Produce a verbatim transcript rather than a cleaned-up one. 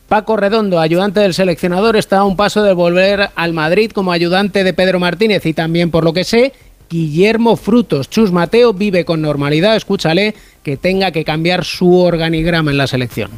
Paco Redondo, ayudante del seleccionador, está a un paso de volver al Madrid como ayudante de Pedro Martínez. Y también, por lo que sé, Guillermo Frutos. Chus Mateo vive con normalidad, escúchale, que tenga que cambiar su organigrama en la selección.